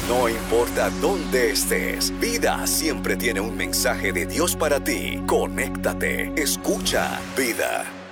No importa dónde estés, Vida siempre tiene un mensaje de Dios para ti. Conéctate, escucha Vida.